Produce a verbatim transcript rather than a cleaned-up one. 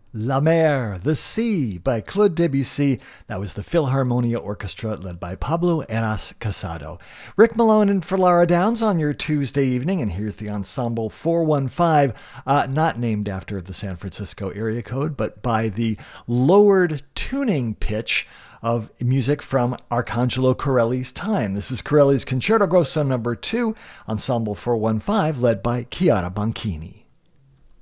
La Mer, The Sea by Claude Debussy. That was the Philharmonia Orchestra led by Pablo Eras Casado. Rick Malone in for Laura Downs on your Tuesday evening, and here's the Ensemble four one five, uh, not named after the San Francisco area code, but by the lowered tuning pitch of music from Arcangelo Corelli's time. This is Corelli's Concerto Grosso number two, Ensemble four one five, led by Chiara Banchini.